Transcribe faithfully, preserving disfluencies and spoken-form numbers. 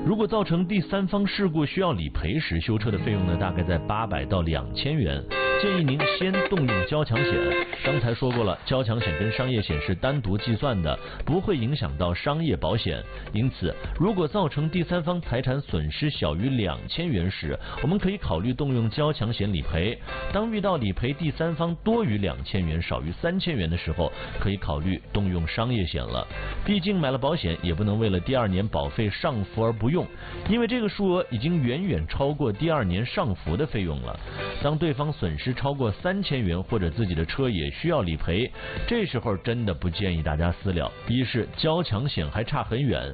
如果造成第三方事故需要理赔时，修车的费用呢大概在八百到两千元。建议您先动用交强险。刚才说过了，交强险跟商业险是单独计算的，不会影响到商业保险。因此，如果造成第三方财产损失小于两千元时，我们可以考虑动用交强险理赔。当遇到理赔第三方多于两千元、少于三千元的时候，可以考虑动用商业险了。毕竟买了保险，也不能为了第二年保费上浮而不用，因为这个数额已经远远超过第二年上浮的费用了。当对方损失超过三千元，或者自己的车也需要理赔，这时候真的不建议大家私了。一是交强险还差很远，